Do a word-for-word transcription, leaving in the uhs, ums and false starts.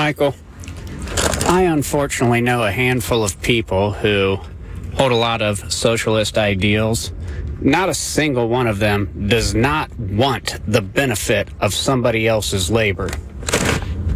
Michael, I unfortunately know a handful of people who hold a lot of socialist ideals. Not a single one of them does not want the benefit of somebody else's labor.